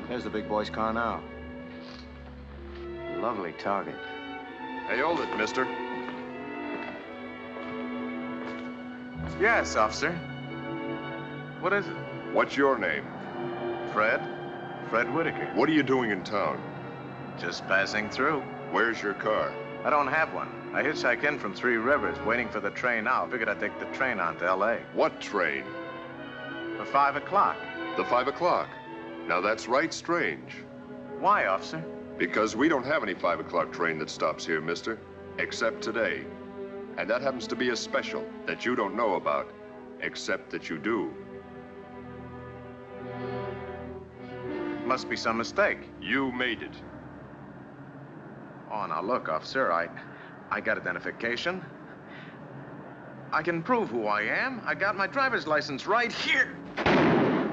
There's the big boy's car now. Lovely target. Hey, hold it, mister. Yes, officer. What is it? What's your name? Fred? Fred Whitaker. What are you doing in town? Just passing through. Where's your car? I don't have one. I hitchhiked in from Three Rivers, waiting for the train now. Figured I'd take the train on to L.A. What train? For 5 o'clock. The 5 o'clock. Now that's right strange. Why, officer? Because we don't have any 5 o'clock train that stops here, mister. Except today. And that happens to be a special that you don't know about. Except that you do. Must be some mistake. You made it. Oh, now look, officer, I got identification. I can prove who I am. I got my driver's license right here.